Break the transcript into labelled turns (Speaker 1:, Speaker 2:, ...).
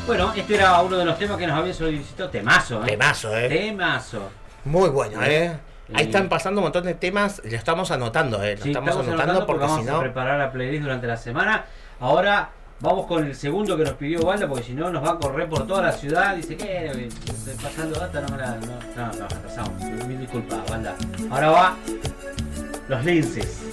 Speaker 1: Bueno, este era uno de los temas que nos había solicitado. Temazo,
Speaker 2: Temazo,
Speaker 1: Temazo.
Speaker 2: Muy bueno, Ahí están pasando un montón de temas, lo estamos anotando, Lo estamos anotando porque
Speaker 1: vamos
Speaker 2: si no...
Speaker 1: a preparar la playlist durante la semana. Ahora vamos con el segundo que nos pidió Wanda, porque si no nos va a correr por toda la ciudad. Dice que estoy pasando data, no, atrasamos. Mil disculpas, Wanda. Ahora va Los Linces.